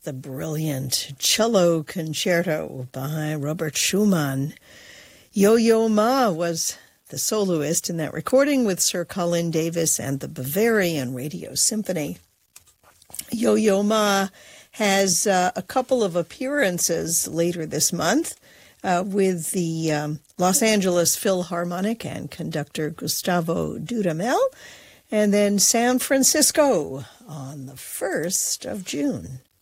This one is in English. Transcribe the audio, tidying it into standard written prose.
the brilliant cello concerto by Robert Schumann. Yo-Yo Ma was the soloist in that recording with Sir Colin Davis and the Bavarian Radio Symphony. Yo-Yo Ma has a couple of appearances later this month with the Los Angeles Philharmonic and conductor Gustavo Dudamel, and then San Francisco on the 1st of June.